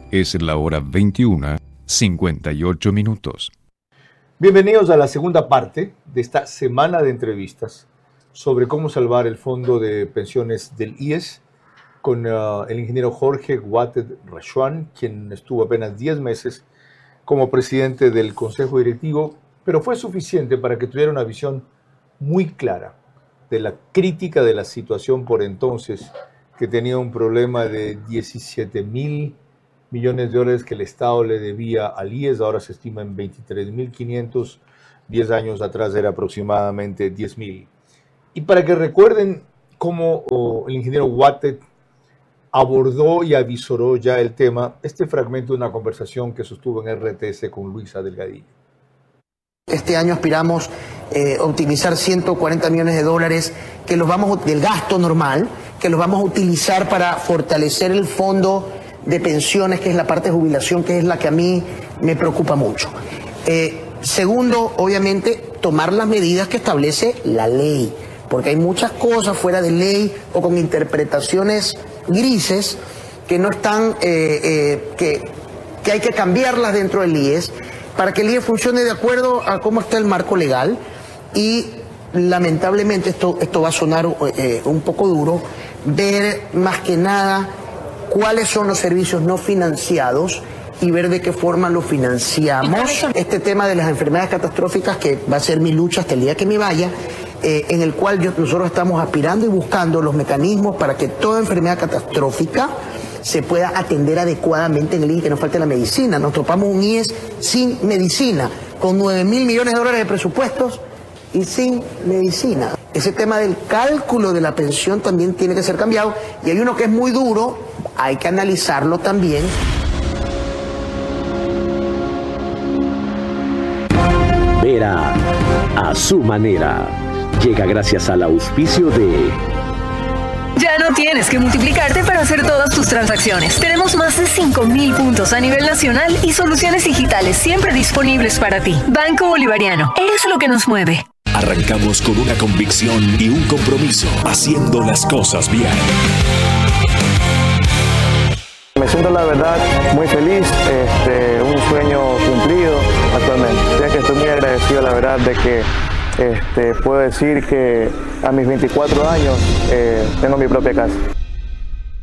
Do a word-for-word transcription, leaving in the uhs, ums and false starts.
Es la hora veintiuna, cincuenta y ocho minutos. Bienvenidos a la segunda parte de esta semana de entrevistas sobre cómo salvar el fondo de pensiones del I E S con uh, el ingeniero Jorge Watted Rashuan, quien estuvo apenas diez meses como presidente del Consejo Directivo, pero fue suficiente para que tuviera una visión muy clara de la crítica de la situación por entonces, que tenía un problema de diecisiete mil millones de dólares que el Estado le debía al I E S, ahora se estima en veintitrés mil quinientos, diez años atrás era aproximadamente diez mil. Y para que recuerden cómo oh, el ingeniero Watted abordó y avisoró ya el tema, este fragmento de una conversación que sostuvo en R T S con Luisa Delgadillo. Este año aspiramos eh, a optimizar ciento cuarenta millones de dólares que los vamos del gasto normal, que los vamos a utilizar para fortalecer el fondo de pensiones, que es la parte de jubilación, que es la que a mí me preocupa mucho. Eh, segundo, obviamente, tomar las medidas que establece la ley, porque hay muchas cosas fuera de ley o con interpretaciones grises que no están, eh, eh, que, que hay que cambiarlas dentro del I E S para que el I E S funcione de acuerdo a cómo está el marco legal. Y lamentablemente esto, esto va a sonar eh, un poco duro, ver más que nada cuáles son los servicios no financiados y ver de qué forma lo financiamos. Este tema de las enfermedades catastróficas, que va a ser mi lucha hasta el día que me vaya, eh, en el cual yo, nosotros estamos aspirando y buscando los mecanismos para que toda enfermedad catastrófica se pueda atender adecuadamente en el I E S, que no falte la medicina. Nos topamos un I E S sin medicina, con nueve mil millones de dólares de presupuestos y sin medicina. Ese tema del cálculo de la pensión también tiene que ser cambiado, y hay uno que es muy duro, hay que analizarlo también. Vera a su manera llega gracias al auspicio de... Ya no tienes que multiplicarte para hacer todas tus transacciones. Tenemos más de cinco mil puntos a nivel nacional y soluciones digitales siempre disponibles para ti. Banco Bolivariano, eres lo que nos mueve. Arrancamos con una convicción y un compromiso, haciendo las cosas bien. Me siento, la verdad, muy feliz, este, un sueño cumplido actualmente. Ya que estoy muy agradecido, la verdad, de que este, puedo decir que a mis veinticuatro años eh, tengo mi propia casa.